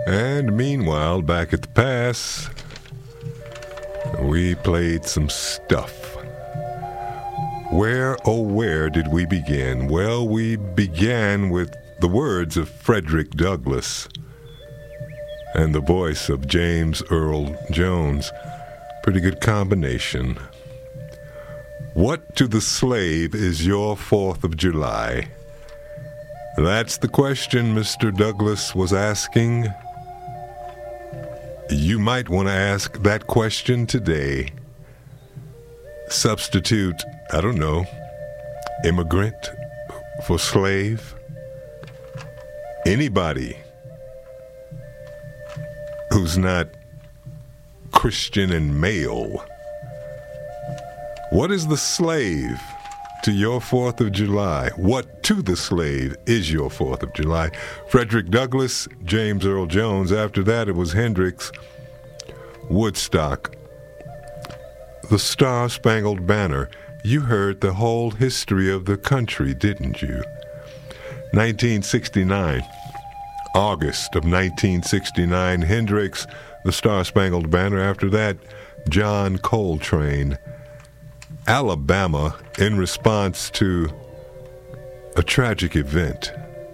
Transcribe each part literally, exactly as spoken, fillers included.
And meanwhile, back at the pass, we played some stuff. Where, oh where did we begin? Well, we began with the words of Frederick Douglass and the voice of James Earl Jones. Pretty good combination. What to the slave is your Fourth of July? That's the question Mister Douglass was asking. You might want to ask that question today. Substitute, I don't know, immigrant for slave. Anybody who's not Christian and male. What is the slave to your Fourth of July? What to the slave is your Fourth of July? Frederick Douglass, James Earl Jones. After that, it was Hendrix, Woodstock, the Star-Spangled Banner. You heard the whole history of the country, didn't you? nineteen sixty-nine, August of nineteen sixty-nine, Hendrix, the Star-Spangled Banner. After that, John Coltrane, Alabama, in response to a tragic event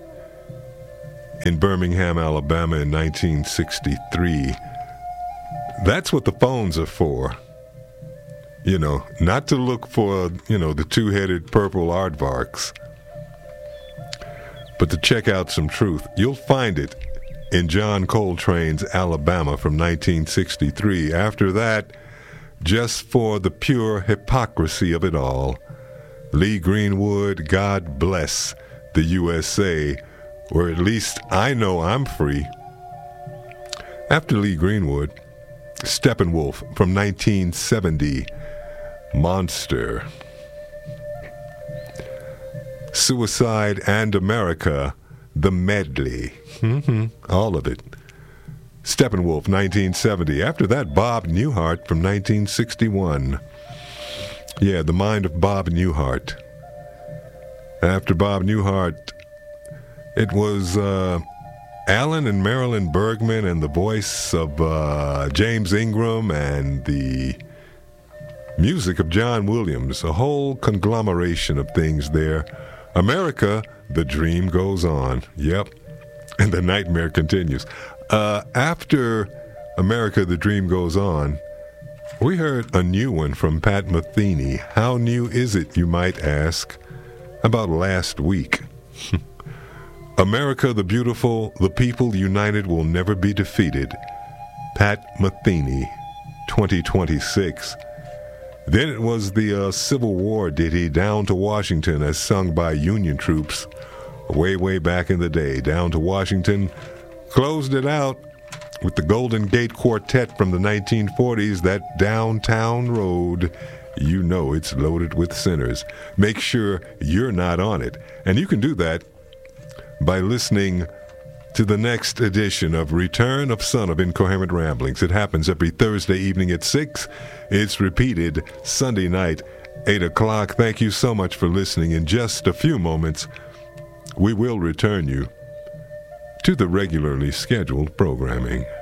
in Birmingham, Alabama in nineteen sixty-three. That's what the phones are for. You know, not to look for, you know, the two-headed purple aardvarks, but to check out some truth. You'll find it in John Coltrane's Alabama from nineteen sixty-three. After that, just for the pure hypocrisy of it all, Lee Greenwood, God Bless the U S A, or at least I know I'm free. After Lee Greenwood, Steppenwolf from nineteen seventy, Monster. Suicide and America, the medley. Mm-hmm. All of it. Steppenwolf, nineteen seventy. After that, Bob Newhart from nineteen sixty-one. Yeah, The Mind of Bob Newhart. After Bob Newhart, it was uh, Alan and Marilyn Bergman and the voice of uh, James Ingram and the music of John Williams. A whole conglomeration of things there. America, the dream goes on. Yep. And the nightmare continues. Uh, after America, the Dream Goes On, we heard a new one from Pat Metheny. How new is it, you might ask? About last week. America, the Beautiful, the People United Will Never Be Defeated. Pat Metheny, twenty twenty-six. Then it was the uh, Civil War ditty, Down to Washington, as sung by Union troops way, way back in the day. Down to Washington. Closed it out with the Golden Gate Quartet from the nineteen forties, that downtown road. You know it's loaded with sinners. Make sure you're not on it. And you can do that by listening to the next edition of Return of Son of Incoherent Ramblings. It happens every Thursday evening at six. It's repeated Sunday night, eight o'clock. Thank you so much for listening. In just a few moments, we will return you to the regularly scheduled programming.